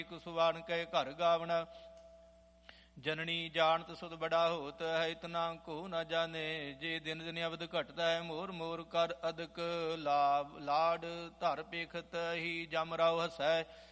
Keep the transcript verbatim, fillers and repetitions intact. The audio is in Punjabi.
ਕੁਸਵਾਨ ਕੈ ਘਰ ਗਾਵਣਾ। ਜਨਨੀ ਜਾਣਤ ਸੁਧ ਬੜਾ ਹੋਤ ਹੈ, ਇਤਨਾ ਕੋ ਨ ਜਾਣੇ। ਜੇ ਦਿਨ ਦਿਨ ਅਵਧ ਘਟਦਾ ਹੈ, ਮੋਰ ਮੋਰ ਕਰ ਅਦਕ ਲਾਭ। ਲਾਡ ਧਰ ਪੇਖਤ ਹੀ ਜਮ ਰਾਉ ਹਸੈ,